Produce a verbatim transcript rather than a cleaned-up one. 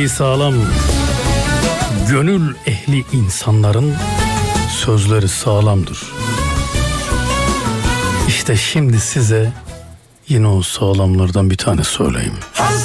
yüreği sağlam, gönül ehli insanların sözleri sağlamdır. İşte şimdi size yine o sağlamlardan bir tane söyleyeyim.